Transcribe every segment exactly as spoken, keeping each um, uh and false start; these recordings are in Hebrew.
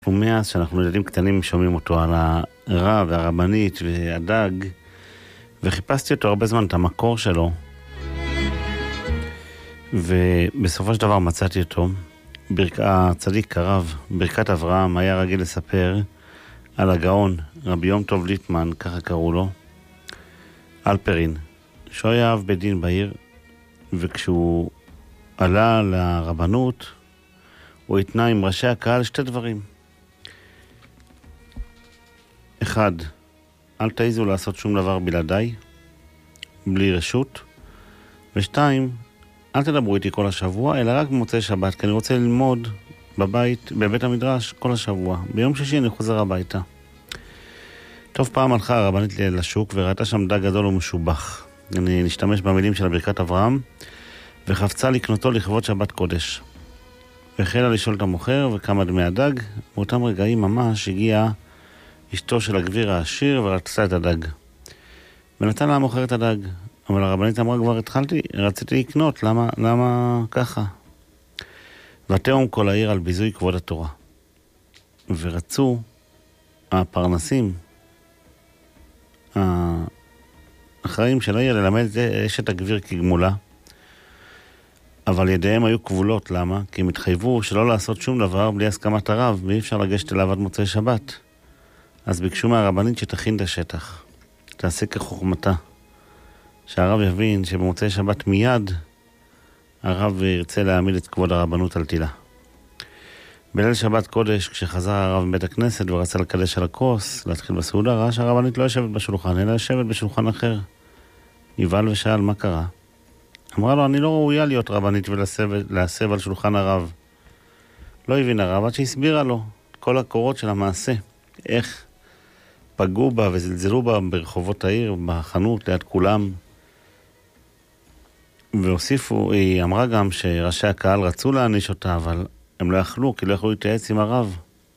ומאז שאנחנו ילדים קטנים שומעים אותו על הרב והרבנית והדג, וחיפשתי אותו הרבה זמן, את המקור שלו, ובסופו של דבר מצאתי אותו. ברק... הצדיק הרב, ברכת אברהם, היה רגיל לספר על הגאון, רבי יום טוב ליטמן, ככה קראו לו, אלפרין, שהוא היה אב בית דין בעיר, וכשהוא עלה לרבנות, הוא התנה עם ראשי הקהל שתי דברים. אחד, אל תעיזו לעשות שום דבר בלעדיי, בלי רשות. ושתיים, אל תדברו איתי כל השבוע, אלא רק במוצאי שבת, כי אני רוצה ללמוד בבית, בבית המדרש כל השבוע. ביום שישי אני חוזר הביתה. טוב, פעם הלכה הרבנית לשוק וראתה שם דג גדול ומשובח. אני נשתמש במילים של ברכת אברהם, וחפצה לקנותו לכבוד שבת קודש. והחלה לשאול את המוכר וכמה דמי הדג. באותם רגעים ממש הגיעה אשתו של הגביר העשיר ורצתה את הדג. ונתן לה המוכר את הדג. אבל הרבנית אמרה, כבר התחלתי, רציתי לקנות, למה, למה ככה? ותהום כל העיר על ביזוי כבוד התורה. ורצו הפרנסים, האחראים של העיר, ללמד את אשת הגביר כגמולה. אבל ידיהם היו כבולות, למה? כי הם התחייבו שלא לעשות שום דבר בלי הסכמת הרב, ואי אפשר לגשת אליו עד מוצאי שבת. אז ביקשו מהרבנית שתכין את השטח, תעשה כחוכמתה. שהרב יבין שבמוצאי שבת מיד הרב ירצה להעמיד את כבוד הרבנות על תילה. בליל שבת קודש, כשחזר הרב מבית הכנסת ורצה לקדש על הכוס, להתחיל בסעודה, ראה שהרבנית לא יושבת בשולחן, אלא יושבת בשולחן אחר. נבהל ושאל מה קרה. אמרה לו, אני לא ראויה להיות רבנית ולהסב על שולחן הרב. לא הבין הרב עד שהסבירה לו כל הקורות של המעשה, איך פגעו בה וזלזלו בה ברחובות העיר, בחנות, ליד כולם. והוסיפו, היא אמרה גם שראשי הקהל רצו להעניש אותה, אבל הם לא יכלו, כי לא יכלו להתייעץ עם הרב.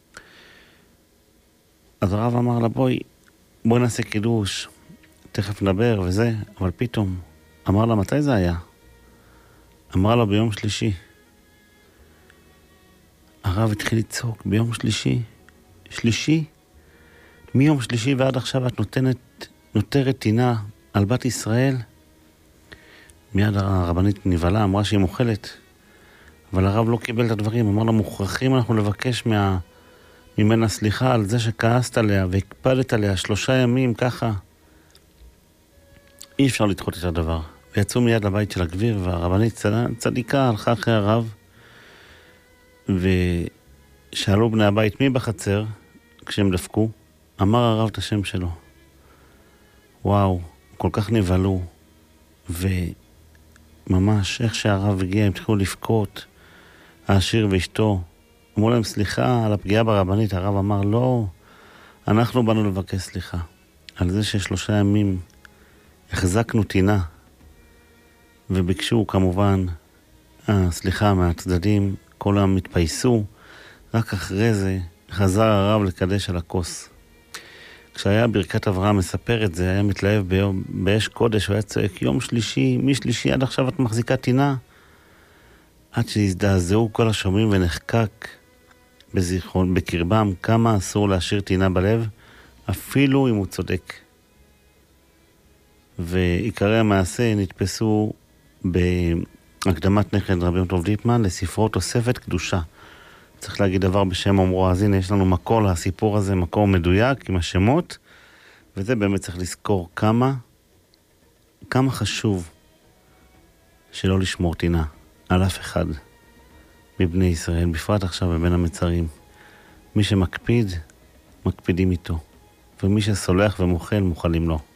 אז הרב אמר לה, בואי, בואי נעשה קידוש, תכף נדבר וזה, אבל פתאום, אמר לה, מתי זה היה? אמרה לו, ביום שלישי. הרב התחיל לצעוק, ביום שלישי? שלישי? מיום שלישי ועד עכשיו את נותנת, נותרת טינה על בת ישראל? מיד הרבנית נבהלה, אמרה שהיא מוכלת. אבל הרב לא קיבל את הדברים, אמר לה, מוכרחים אנחנו לבקש מה, ממנה סליחה על זה שכעסת עליה והקפדת עליה שלושה ימים ככה. אי אפשר לדחות את הדבר. ויצאו מיד לבית של הגביר, והרבנית צדיקה הלכה אחרי הרב, ושאלו בני הבית מי בחצר כשהם דפקו. אמר הרב את השם שלו. וואו, כל כך נבהלו. וממש, איך שהרב הגיע, הם התחילו לבכות, העשיר ואשתו. אמרו להם סליחה על הפגיעה ברבנית. הרב אמר, לא, אנחנו באנו לבקש סליחה. על זה ששלושה ימים החזקנו טינה. וביקשו כמובן סליחה מהצדדים, כולם התפייסו. רק אחרי זה חזר הרב לקדש על הכוס. כשהיה ברכת אברהם מספר את זה, היה מתלהב ביום, באש קודש, הוא היה צועק, יום שלישי, משלישי עד עכשיו את מחזיקה טינה. עד שהזדעזעו כל השומעים ונחקק בזיכרון, בקרבם, כמה אסור להשאיר טינה בלב, אפילו אם הוא צודק. ועיקרי המעשה נתפסו בהקדמת נכד רבי יום טוב ליטמן לספרו תוספת קדושה. צריך להגיד דבר בשם אומרו, אז הנה יש לנו מקור לסיפור הזה, מקור מדויק עם השמות, וזה באמת צריך לזכור כמה, כמה חשוב שלא לשמור טינה על אף אחד מבני ישראל, בפרט עכשיו בבין המצרים. מי שמקפיד, מקפידים איתו, ומי שסולח ומוחל, מוחלים לו.